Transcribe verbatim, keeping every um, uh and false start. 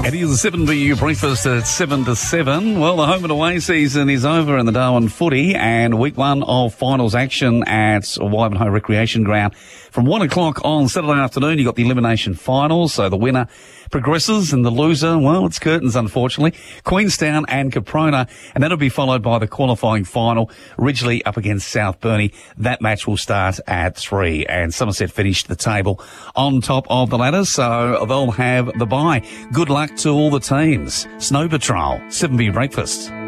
It is a seven B U breakfast at seven to seven. Well, the home and away season is over in the Darwin footy, and week one of finals action at Wivenhoe Recreation Ground. From one o'clock on Saturday afternoon, you got the elimination finals, so the winner progresses and the loser, well, it's curtains, unfortunately. Queenstown and Caprona, and that'll be followed by the qualifying final, Ridgely up against South Burnie. That match will start at three, and Somerset finished the table on top of the ladder, so they'll have the bye. Good luck to all the teams. Snow Patrol, seven B breakfast.